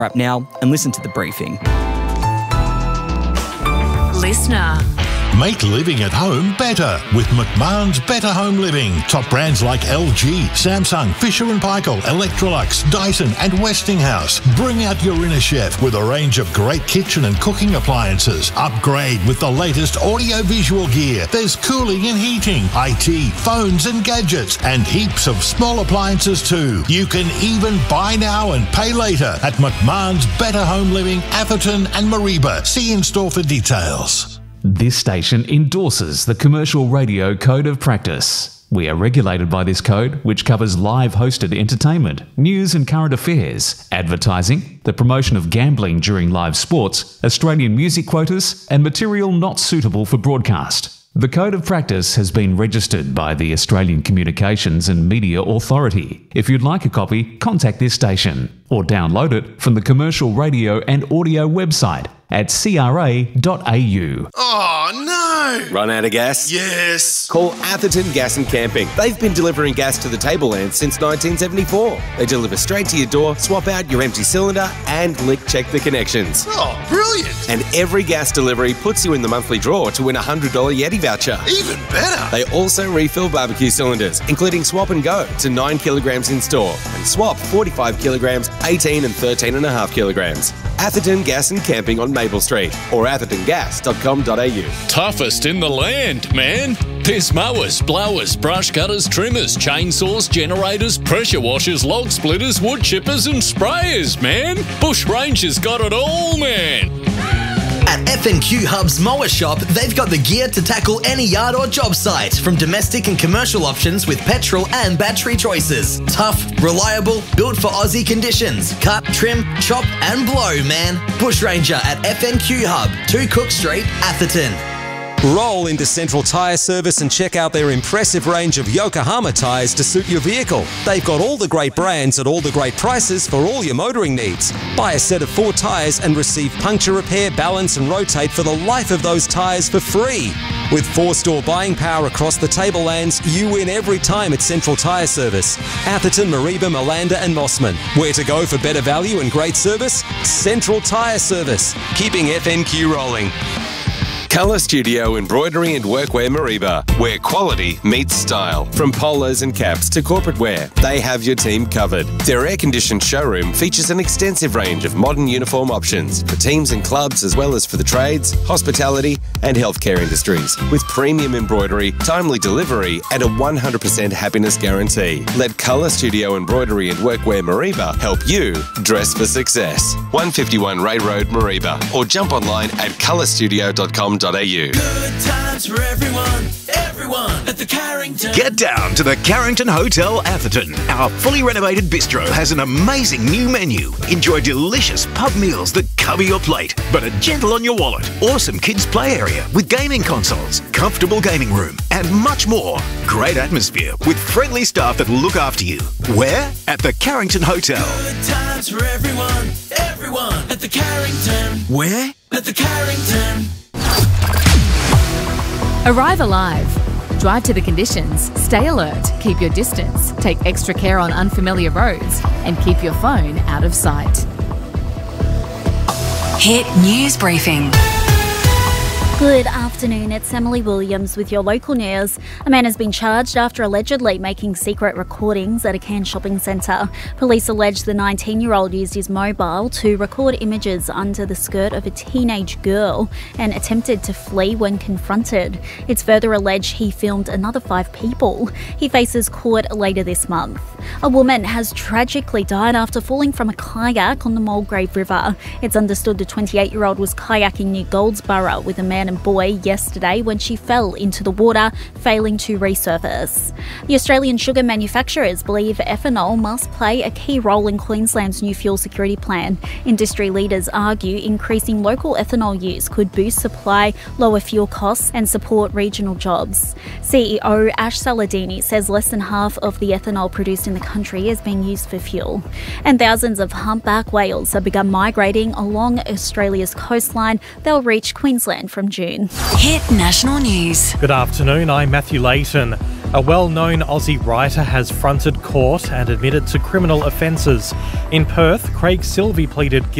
Up now and listen to the briefing. Listener. Make living at home better with McMahon's Better Home Living. Top brands like LG, Samsung, Fisher & Paykel, Electrolux, Dyson and Westinghouse. Bring out your inner chef with a range of great kitchen and cooking appliances. Upgrade with the latest audio-visual gear. There's cooling and heating, IT, phones and gadgets, and heaps of small appliances too. You can even buy now and pay later at McMahon's Better Home Living, Atherton and Mareeba. See in store for details. This station endorses the Commercial Radio Code of Practice. We are regulated by this code, which covers live hosted entertainment, news and current affairs, advertising, the promotion of gambling during live sports, Australian music quotas, and material not suitable for broadcast. The Code of Practice has been registered by the Australian Communications and Media Authority. If you'd like a copy, contact this station or download it from the Commercial Radio and Audio website at cra.au. Oh no! Run out of gas? Yes! Call Atherton Gas and Camping. They've been delivering gas to the tablelands since 1974. They deliver straight to your door, swap out your empty cylinder and lick check the connections. Oh, brilliant! And every gas delivery puts you in the monthly draw to win a $100 Yeti voucher. Even better! They also refill barbecue cylinders, including swap and go to 9 kilograms in store and swap 45 kilograms, 18 and 13.5 kilograms. Atherton Gas and Camping on Maple Street or athertongas.com.au. Toughest in the land, man. There's mowers, blowers, brush cutters, trimmers, chainsaws, generators, pressure washers, log splitters, wood chippers and sprayers, man. Bush Ranger's got it all, man. At FNQ Hub's Mower Shop, they've got the gear to tackle any yard or job site, from domestic and commercial options with petrol and battery choices. Tough, reliable, built for Aussie conditions. Cut, trim, chop and blow, man. Bush Ranger at FNQ Hub, 2 Cook Street, Atherton. Roll into Central Tyre Service and check out their impressive range of Yokohama tyres to suit your vehicle. They've got all the great brands at all the great prices for all your motoring needs. Buy a set of 4 tyres and receive puncture repair, balance and rotate for the life of those tyres for free. With 4-store buying power across the tablelands, you win every time at Central Tyre Service. Atherton, Mareeba, Malanda and Mossman. Where to go for better value and great service? Central Tyre Service. Keeping FNQ rolling. Colour Studio Embroidery and Workwear Mareeba, where quality meets style. From polos and caps to corporate wear, they have your team covered. Their air-conditioned showroom features an extensive range of modern uniform options for teams and clubs, as well as for the trades, hospitality and healthcare industries, with premium embroidery, timely delivery and a 100% happiness guarantee. Let Colour Studio Embroidery and Workwear Mareeba help you dress for success. 151 Ray Road, Mareeba, or jump online at colourstudio.com.au. Good times for everyone, everyone at the Carrington. Get down to the Carrington Hotel, Atherton. Our fully renovated bistro has an amazing new menu. Enjoy delicious pub meals that cover your plate, but are gentle on your wallet. Awesome kids' play area with gaming consoles, comfortable gaming room, and much more. Great atmosphere with friendly staff that look after you. Where? At the Carrington Hotel. Good times for everyone, everyone at the Carrington. Where? At the Carrington. Arrive alive. Drive to the conditions, stay alert, keep your distance, take extra care on unfamiliar roads, and keep your phone out of sight. Hit News Briefing. Good afternoon, it's Emily Williams with your local news. A man has been charged after allegedly making secret recordings at a Cairns shopping centre. Police allege the 19-year-old used his mobile to record images under the skirt of a teenage girl and attempted to flee when confronted. It's further alleged he filmed another 5 people. He faces court later this month. A woman has tragically died after falling from a kayak on the Mulgrave River. It's understood the 28-year-old was kayaking near Goldsborough with a man and boy yesterday when she fell into the water, failing to resurface. The Australian sugar manufacturers believe ethanol must play a key role in Queensland's new fuel security plan. Industry leaders argue increasing local ethanol use could boost supply, lower fuel costs and support regional jobs. CEO Ash Saladini says less than half of the ethanol produced in the country is being used for fuel. And thousands of humpback whales have begun migrating along Australia's coastline. They'll reach Queensland from June. Hit National News. Good afternoon, I'm Matthew Layton. A well-known Aussie writer has fronted court and admitted to criminal offences. In Perth, Craig Silvey pleaded guilty